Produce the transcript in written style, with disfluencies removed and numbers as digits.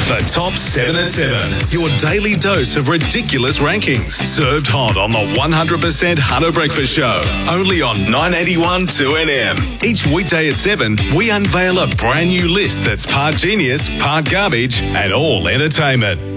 The Top 7 at 7. Your daily dose of ridiculous rankings. Served hot on the 100% Hunter Breakfast Show. Only on 981 2NM. Each weekday at 7, we unveil a brand new list that's part genius, part garbage, and all entertainment.